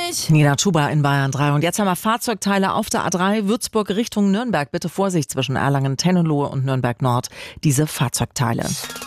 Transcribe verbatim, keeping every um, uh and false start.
nicht. Nina Chuba in Bayern drei. Und jetzt haben wir Fahrzeugteile auf der A drei, Würzburg Richtung Nürnberg. Bitte Vorsicht zwischen Erlangen, Tennelohe und Nürnberg Nord. Diese Fahrzeugteile.